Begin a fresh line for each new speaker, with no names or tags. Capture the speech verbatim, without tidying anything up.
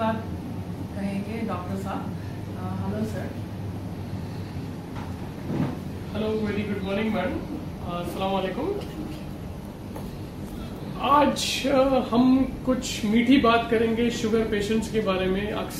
बात कहेंगे डॉक्टर साहब। Hello sir.
Hello, very good morning madam, अस्सलाम वालेकुम। आज हम कुछ मीठी बात करेंगे शुगर पेशेंट्स के बारे में। अक्सर